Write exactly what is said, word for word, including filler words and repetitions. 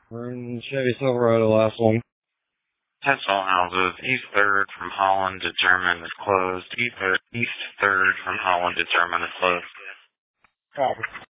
We're in Chevy Silverado, last one. Test all houses. East third from Holland to German is closed. East, East third from Holland to German is closed. Copy.